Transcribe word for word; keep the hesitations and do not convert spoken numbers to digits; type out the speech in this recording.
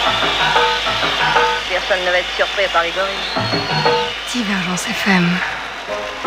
Personne ne va être surpris par les gorilles. Divergence F M.